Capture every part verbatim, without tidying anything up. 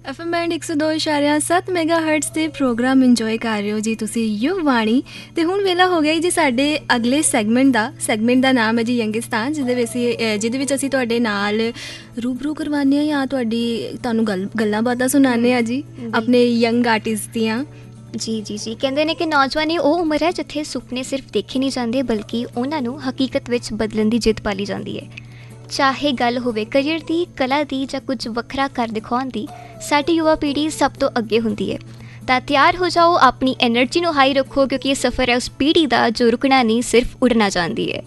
F M band ਇੱਕ ਸੌ ਦੋ ਇਸ਼ਾਰਿਆ ਸੱਤ ਮੈਗਾ ਹਰਟਸ ਦੇ ਪ੍ਰੋਗਰਾਮ ਇੰਜੋਏ ਕਰ ਰਹੇ ਹੋ ਜੀ ਤੁਸੀਂ ਯੁਵ ਵਾਣੀ। ਅਤੇ ਹੁਣ ਵੇਲਾ ਹੋ ਗਿਆ ਜੀ ਸਾਡੇ ਅਗਲੇ ਸੈਗਮੈਂਟ ਦਾ। ਸੈਗਮੈਂਟ ਦਾ ਨਾਮ ਹੈ ਜੀ ਯੰਗਿਸਤਾਨ, ਜਿਹਦੇ ਵਿੱਚ ਅਸੀਂ ਜਿਹਦੇ ਵਿੱਚ ਅਸੀਂ ਤੁਹਾਡੇ ਨਾਲ ਰੂਬਰੂ ਕਰਵਾਉਂਦੇ ਹਾਂ ਜਾਂ ਤੁਹਾਡੀ ਤੁਹਾਨੂੰ ਗੱਲ ਗੱਲਾਂ ਬਾਤਾਂ ਸੁਣਾਉਂਦੇ ਹਾਂ ਜੀ ਆਪਣੇ ਯੰਗ ਆਰਟਿਸਟ ਦੀਆਂ। ਜੀ ਜੀ ਜੀ ਕਹਿੰਦੇ ਨੇ ਕਿ ਨੌਜਵਾਨੀ ਉਹ ਉਮਰ ਹੈ ਜਿੱਥੇ ਸੁਪਨੇ ਸਿਰਫ ਦੇਖੇ ਨਹੀਂ ਜਾਂਦੇ ਬਲਕਿ ਉਹਨਾਂ ਨੂੰ ਹਕੀਕਤ ਵਿੱਚ ਬਦਲਣ ਦੀ ਜਿੱਦ ਪਾਲੀ ਜਾਂਦੀ ਹੈ। ਚਾਹੇ ਗੱਲ ਹੋਵੇ ਕਰੀਅਰ ਦੀ, ਕਲਾ ਦੀ ਜਾਂ ਕੁਝ ਵੱਖਰਾ ਕਰ ਦਿਖਾਉਣ ਦੀ, ਸਾਡੀ ਯੁਵਾ ਪੀੜ੍ਹੀ ਸਭ ਤੋਂ ਅੱਗੇ ਹੁੰਦੀ ਹੈ। ਤਾਂ ਤਿਆਰ ਹੋ ਜਾਓ, ਆਪਣੀ ਐਨਰਜੀ ਨੂੰ ਹਾਈ ਰੱਖੋ ਕਿਉਂਕਿ ਇਹ ਸਫ਼ਰ ਹੈ ਉਸ ਪੀੜ੍ਹੀ ਦਾ ਜੋ ਰੁਕਣਾ ਨਹੀਂ ਸਿਰਫ ਉਡਣਾ ਚਾਹੁੰਦੀ ਹੈ।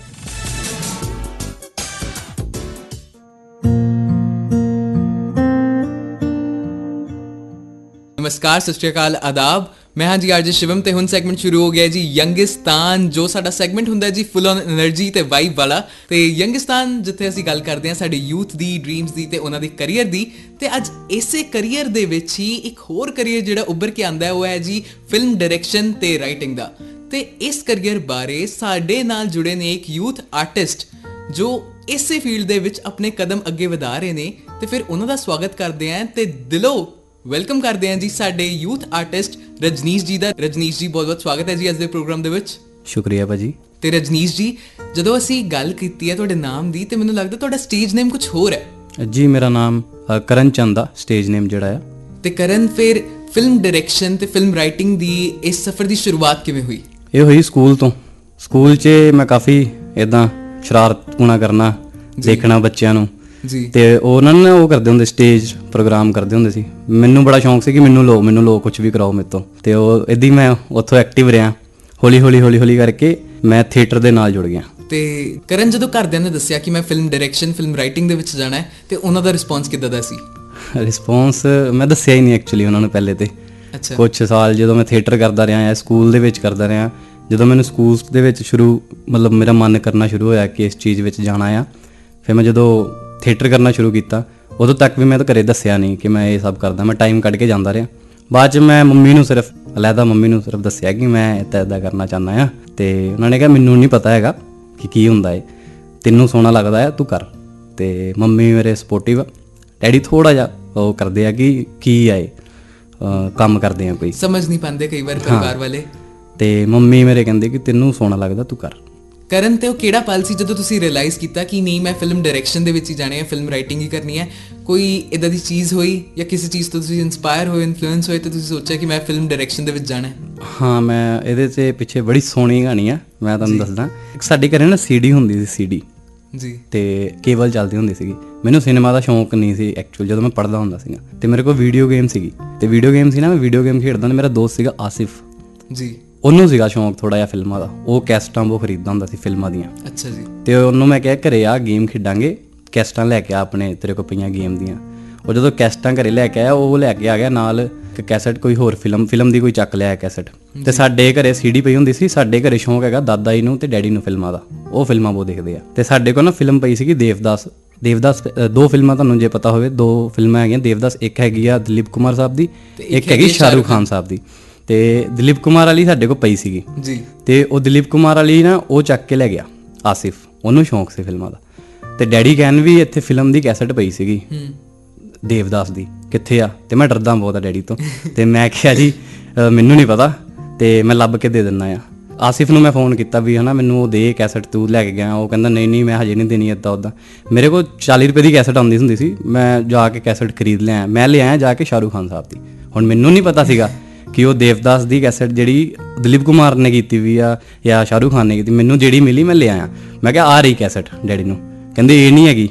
ਨਮਸਕਾਰ, ਸਤਿ ਸ਼੍ਰੀ ਅਕਾਲ, ਆਦਾਬ। ਮੈਂ ਹਾਂ ਜੀ ਆਰਜੇ ਸ਼ਿਵਮ ਤੇ ਹੁਣ ਸੈਗਮੈਂਟ ਸ਼ੁਰੂ ਹੋ ਗਿਆ ਜੀ ਯੰਗਿਸਤਾਨ, ਜੋ ਸਾਡਾ ਸੈਗਮੈਂਟ ਹੁੰਦਾ ਜੀ ਫੁੱਲ ਔਨ ਐਨਰਜੀ ਤੇ ਵਾਈਬ ਵਾਲਾ। ਤੇ ਯੰਗਿਸਤਾਨ ਜਿੱਥੇ ਅਸੀਂ ਗੱਲ ਕਰਦੇ ਹਾਂ ਸਾਡੇ ਯੂਥ ਦੀ, ਡ੍ਰੀਮਸ ਦੀ ਤੇ ਉਹਨਾਂ ਦੀ ਕਰੀਅਰ ਦੀ। ਤੇ ਅੱਜ ਇਸੇ ਕਰੀਅਰ ਦੇ ਵਿੱਚ ਹੀ ਇੱਕ ਹੋਰ ਕਰੀਅਰ ਜਿਹੜਾ ਉੱਭਰ ਕੇ ਆਉਂਦਾ ਉਹ ਹੈ ਜੀ ਫਿਲਮ ਡਾਇਰੈਕਸ਼ਨ ਤੇ ਰਾਈਟਿੰਗ ਦਾ। ਤੇ ਇਸ ਕਰੀਅਰ ਬਾਰੇ ਸਾਡੇ ਨਾਲ ਜੁੜੇ ਨੇ ਇੱਕ ਯੂਥ ਆਰਟਿਸਟ ਜੋ ਇਸੇ ਫੀਲਡ ਦੇ ਵਿੱਚ ਆਪਣੇ ਕਦਮ ਅੱਗੇ ਵਧਾ ਰਹੇ ਨੇ। ਤੇ ਫਿਰ ਉਹਨਾਂ ਦਾ ਸਵਾਗਤ ਕਰਦੇ ਹਾਂ ਤੇ ਦਿਲੋਂ ਵੈਲਕਮ ਕਰਦੇ ਹਾਂ ਜੀ ਸਾਡੇ ਯੂਥ ਆਰਟਿਸਟ ਰਜਨੀਸ਼ ਜੀ ਦਾ। ਰਜਨੀਸ਼ ਜੀ, ਬਹੁਤ ਬਹੁਤ ਸਵਾਗਤ ਹੈ ਜੀ ਅੱਜ ਦੇ ਪ੍ਰੋਗਰਾਮ ਦੇ ਵਿੱਚ। ਸ਼ੁਕਰੀਆ ਭਾਜੀ। ਤੇ ਰਜਨੀਸ਼ ਜੀ, ਜਦੋਂ ਅਸੀਂ ਗੱਲ ਕੀਤੀ ਹੈ ਤੁਹਾਡੇ ਨਾਮ ਦੀ ਤੇ ਮੈਨੂੰ ਲੱਗਦਾ ਤੁਹਾਡਾ ਸਟੇਜ ਨੇਮ ਕੁਝ ਹੋਰ ਹੈ। ਜੀ ਮੇਰਾ ਨਾਮ ਕਰਨ ਚੰਦ ਆ, ਸਟੇਜ ਨੇਮ ਜਿਹੜਾ ਆ। ਤੇ ਕਰਨ, ਫਿਰ ਫਿਲਮ ਡਾਇਰੈਕਸ਼ਨ ਤੇ ਫਿਲਮ ਰਾਈਟਿੰਗ ਦੀ ਇਸ ਸਫ਼ਰ ਦੀ ਸ਼ੁਰੂਆਤ ਕਿਵੇਂ ਹੋਈ? ਇਹ ਹੋਈ ਸਕੂਲ ਤੋਂ। ਸਕੂਲ 'ਚ ਮੈਂ ਕਾਫੀ ਇੱਦਾਂ ਸ਼ਰਾਰਤ ਪੂਣਾ ਕਰਨਾ, ਦੇਖਣਾ ਬੱਚਿਆਂ ਨੂੰ ਜੀ। ਤੇ ਉਹਨਾਂ ਨੇ ਉਹ ਕਰਦੇ ਹੁੰਦੇ, ਸਟੇਜ ਪ੍ਰੋਗਰਾਮ ਕਰਦੇ ਹੁੰਦੇ ਸੀ। ਮੈਨੂੰ ਬੜਾ ਸ਼ੌਂਕ ਸੀ ਕਿ ਮੈਨੂੰ ਲੋ ਮੈਨੂੰ ਲੋ ਕੁਛ ਵੀ ਕਰਾਓ ਮੇਰੇ ਤੋਂ। ਤੇ ਉਹ ਇੱਦਾਂ ਹੀ ਮੈਂ ਉੱਥੋਂ ਐਕਟਿਵ ਰਿਹਾ। ਹੌਲੀ ਹੌਲੀ ਹੌਲੀ ਹੌਲੀ ਕਰਕੇ ਮੈਂ ਥੀਏਟਰ ਦੇ ਨਾਲ ਜੁੜ ਗਿਆ। ਤੇ ਕਰਨ, ਜਦੋਂ ਘਰਦਿਆਂ ਨੇ ਦੱਸਿਆ ਕਿ ਮੈਂ ਫਿਲਮ ਡਾਇਰੈਕਸ਼ਨ ਫਿਲਮ ਰਾਈਟਿੰਗ ਦੇ ਵਿੱਚ ਜਾਣਾ ਹੈ ਤੇ ਉਹਨਾਂ ਦਾ ਰਿਸਪੌਂਸ ਕਿੱਦਾਂ ਦਾ ਸੀ? ਰਿਸਪੌਂਸ ਮੈਂ ਦੱਸਿਆ ਹੀ ਨਹੀਂ ਐਕਚੁਅਲੀ ਉਹਨਾਂ ਨੂੰ ਪਹਿਲੇ। ਤੇ ਅੱਛਾ, ਕੁਛ ਸਾਲ ਜਦੋਂ ਮੈਂ ਥੀਏਟਰ ਕਰਦਾ ਰਿਹਾ ਜਾਂ ਸਕੂਲ ਦੇ ਵਿੱਚ ਕਰਦਾ ਰਿਹਾ, ਜਦੋਂ ਮੈਨੂੰ ਸਕੂਲ ਦੇ ਵਿੱਚ ਸ਼ੁਰੂ ਮਤਲਬ ਮੇਰਾ ਮਨ ਕਰਨਾ ਸ਼ੁਰੂ ਹੋਇਆ ਕਿ ਇਸ ਚੀਜ਼ ਵਿੱਚ ਜਾਣਾ ਆ, ਫਿਰ ਮੈਂ ਜਦੋਂ ਥੀਏਟਰ ਕਰਨਾ ਸ਼ੁਰੂ ਕੀਤਾ ਉਦੋਂ ਤੱਕ ਵੀ ਮੈਂ ਤਾਂ ਘਰੇ ਦੱਸਿਆ ਨਹੀਂ ਕਿ ਮੈਂ ਇਹ ਸਭ ਕਰਦਾ। ਮੈਂ ਟਾਈਮ ਕੱਢ ਕੇ ਜਾਂਦਾ ਰਿਹਾ। ਬਾਅਦ 'ਚ ਮੈਂ ਮੰਮੀ ਨੂੰ ਸਿਰਫ ਅਲੱਗਾ ਮੰਮੀ ਨੂੰ ਸਿਰਫ ਦੱਸਿਆ ਕਿ ਮੈਂ ਇੱਦਾਂ ਇੱਦਾਂ ਕਰਨਾ ਚਾਹੁੰਦਾ ਹਾਂ। ਅਤੇ ਉਹਨਾਂ ਨੇ ਕਿਹਾ ਮੈਨੂੰ ਨਹੀਂ ਪਤਾ ਹੈਗਾ ਕਿ ਕੀ ਹੁੰਦਾ ਹੈ, ਤੈਨੂੰ ਸੋਹਣਾ ਲੱਗਦਾ ਹੈ ਤੂੰ ਕਰ। ਅਤੇ ਮੰਮੀ ਮੇਰੇ ਸਪੋਰਟਿਵ ਆ। ਡੈਡੀ ਥੋੜ੍ਹਾ ਜਿਹਾ ਉਹ ਕਰਦੇ ਆ ਕਿ ਕੀ ਆਏ ਕੰਮ ਕਰਦੇ ਆ, ਕੋਈ ਸਮਝ ਨਹੀਂ ਪਾਉਂਦੇ ਕਈ ਵਾਰ ਪਰਿਵਾਰ ਵਾਲੇ। ਅਤੇ ਮੰਮੀ ਮੇਰੇ ਕਹਿੰਦੇ ਕਿ ਤੈਨੂੰ ਸੋਹਣਾ ਲੱਗਦਾ ਤੂੰ ਕਰ। ਕਰਨ, ਤੇ ਉਹ ਕਿਹੜਾ ਪਲ ਸੀ ਜਦੋਂ ਤੁਸੀਂ ਰਿਅਲਾਈਜ਼ ਕੀਤਾ ਕਿ ਨਹੀਂ ਮੈਂ ਫਿਲਮ ਡਾਇਰੈਕਸ਼ਨ ਦੇ ਵਿੱਚ ਹੀ ਜਾਣਾ ਹੈ, ਫਿਲਮ ਰਾਈਟਿੰਗ ਹੀ ਕਰਨੀ ਹੈ? ਕੋਈ ਇੱਦਾਂ ਦੀ ਚੀਜ਼ ਹੋਈ ਜਾਂ ਕਿਸੇ ਚੀਜ਼ ਤੋਂ ਤੁਸੀਂ ਇੰਸਪਾਇਰ ਹੋਏ, ਇਨਫਲੂਐਂਸ ਹੋਏ ਤੇ ਤੁਸੀਂ ਸੋਚਿਆ ਕਿ ਮੈਂ ਫਿਲਮ ਡਾਇਰੈਕਸ਼ਨ ਦੇ ਵਿੱਚ ਜਾਣਾ ਹੈ? ਹਾਂ, ਮੈਂ ਇਹਦੇ 'ਤੇ ਪਿੱਛੇ ਬੜੀ ਸੋਹਣੀ ਕਹਾਣੀ ਆ, ਮੈਂ ਤੁਹਾਨੂੰ ਦੱਸਦਾ। ਇੱਕ ਸਾਡੇ ਘਰੇ ਨਾ ਸੀ ਡੀ ਹੁੰਦੀ ਸੀ, ਸੀ ਡੀ ਜੀ, ਅਤੇ ਕੇਬਲ ਚੱਲਦੀ ਹੁੰਦੀ ਸੀਗੀ। ਮੈਨੂੰ ਸਿਨੇਮਾ ਦਾ ਸ਼ੌਂਕ ਨਹੀਂ ਸੀ ਐਕਚੁਅਲ ਜਦੋਂ ਮੈਂ ਪੜ੍ਹਦਾ ਹੁੰਦਾ ਸੀਗਾ। ਅਤੇ ਮੇਰੇ ਕੋਲ ਵੀਡੀਓ ਗੇਮ ਸੀਗੀ, ਅਤੇ ਵੀਡੀਓ ਗੇਮ ਸੀ ਨਾ, ਮੈਂ ਵੀਡੀਓ ਗੇਮ ਖੇਡਦਾ। ਮੇਰਾ ਦੋਸਤ ਸੀਗਾ ਆਸਿਫ ਜੀ, ਉਹਨੂੰ ਸੀਗਾ ਸ਼ੌਂਕ ਥੋੜ੍ਹਾ ਜਿਹਾ ਫਿਲਮਾਂ ਦਾ। ਉਹ ਕੈਸਟਾਂ ਉਹ ਖਰੀਦਦਾ ਹੁੰਦਾ ਸੀ ਫਿਲਮਾਂ ਦੀਆਂ। ਅੱਛਾ ਜੀ। ਅਤੇ ਉਹਨੂੰ ਮੈਂ ਕਿਹਾ ਘਰੇ ਆ ਗੇਮ ਖੇਡਾਂਗੇ, ਕੈਸਟਾਂ ਲੈ ਕੇ ਆ ਆਪਣੇ, ਤੇਰੇ ਕੋਲ ਪਈਆਂ ਗੇਮ ਦੀਆਂ। ਉਹ ਜਦੋਂ ਕੈਸਟਾਂ ਘਰੇ ਲੈ ਕੇ ਆਇਆ, ਉਹ ਲੈ ਕੇ ਆ ਗਿਆ ਨਾਲ ਇੱਕ ਕੈਸਟ, ਕੋਈ ਹੋਰ ਫਿਲਮ ਫਿਲਮ ਦੀ ਕੋਈ ਚੱਕ ਲਿਆ ਕੈਸਟ। ਅਤੇ ਸਾਡੇ ਘਰੇ ਸੀ ਡੀ ਪਈ ਹੁੰਦੀ ਸੀ। ਸਾਡੇ ਘਰੇ ਸ਼ੌਂਕ ਹੈਗਾ ਦਾਦਾ ਜੀ ਨੂੰ ਅਤੇ ਡੈਡੀ ਨੂੰ ਫਿਲਮਾਂ ਦਾ, ਉਹ ਫਿਲਮਾਂ ਬਹੁਤ ਦੇਖਦੇ ਆ। ਅਤੇ ਸਾਡੇ ਕੋਲ ਨਾ ਫਿਲਮ ਪਈ ਸੀਗੀ ਦੇਵਦਾਸ। ਦੇਵਦਾਸ ਦੋ ਫਿਲਮਾਂ ਤੁਹਾਨੂੰ ਜੇ ਪਤਾ ਹੋਵੇ, ਦੋ ਫਿਲਮਾਂ ਹੈਗੀਆਂ ਦੇਵਦਾਸ। ਇੱਕ ਹੈਗੀ ਆ ਦਿਲੀਪ ਕੁਮਾਰ ਸਾਹਿਬ ਦੀ, ਇੱਕ ਹੈਗੀ ਸ਼ਾਹਰੁਖ ਖਾਨ ਸਾਹਿਬ ਦੀ। ਅਤੇ ਦਿਲੀਪ ਕੁਮਾਰ ਵਾਲੀ ਸਾਡੇ ਕੋਲ ਪਈ ਸੀਗੀ ਜੀ। ਅਤੇ ਉਹ ਦਿਲੀਪ ਕੁਮਾਰ ਵਾਲੀ ਨਾ ਉਹ ਚੱਕ ਕੇ ਲੈ ਗਿਆ ਆਸਿਫ, ਉਹਨੂੰ ਸ਼ੌਂਕ ਸੀ ਫਿਲਮਾਂ ਦਾ। ਅਤੇ ਡੈਡੀ ਕਹਿਣ ਵੀ ਇੱਥੇ ਫਿਲਮ ਦੀ ਕੈਸਟ ਪਈ ਸੀਗੀ ਦੇਵਦਾਸ ਦੀ, ਕਿੱਥੇ ਆ? ਅਤੇ ਮੈਂ ਡਰਦਾ ਬਹੁਤ ਆ ਡੈਡੀ ਤੋਂ। ਅਤੇ ਮੈਂ ਕਿਹਾ ਜੀ ਮੈਨੂੰ ਨਹੀਂ ਪਤਾ, ਅਤੇ ਮੈਂ ਲੱਭ ਕੇ ਦੇ ਦਿੰਦਾ ਆ। ਆਸਿਫ ਨੂੰ ਮੈਂ ਫੋਨ ਕੀਤਾ ਵੀ ਹੈ ਨਾ ਮੈਨੂੰ ਉਹ ਦੇ ਕੈਸਟ, ਤੂੰ ਲੈ ਕੇ ਗਿਆ। ਉਹ ਕਹਿੰਦਾ ਨਹੀਂ ਨਹੀਂ ਮੈਂ ਹਜੇ ਨਹੀਂ ਦੇਣੀ ਇੱਦਾਂ ਉੱਦਾਂ। ਮੇਰੇ ਕੋਲ ਚਾਲੀ ਰੁਪਏ ਦੀ ਕੈਸਟ ਆਉਂਦੀ ਹੁੰਦੀ ਸੀ, ਮੈਂ ਜਾ ਕੇ ਕੈਸਟ ਖਰੀਦ ਲਿਆ। ਮੈਂ ਲਿਆਇਆ ਜਾ ਕੇ ਸ਼ਾਹਰੁਖ ਖਾਨ ਸਾਹਿਬ ਦੀ। ਹੁਣ ਮੈਨੂੰ ਨਹੀਂ ਪਤਾ ਸੀਗਾ ਕਿ ਉਹ ਦੇਵਦਾਸ ਦੀ ਕੈਸਟ ਜਿਹੜੀ ਦਿਲੀਪ ਕੁਮਾਰ ਨੇ ਕੀਤੀ ਵੀ ਆ ਜਾਂ ਸ਼ਾਹਰੁਖ ਖਾਨ ਨੇ ਕੀਤੀ। ਮੈਨੂੰ ਜਿਹੜੀ ਮਿਲੀ ਮੈਂ ਲਿਆਇਆ। ਮੈਂ ਕਿਹਾ ਆ ਰਹੀ ਕੈਸਟ, ਡੈਡੀ ਨੂੰ ਕਹਿੰਦੇ ਇਹ ਨਹੀਂ ਹੈਗੀ।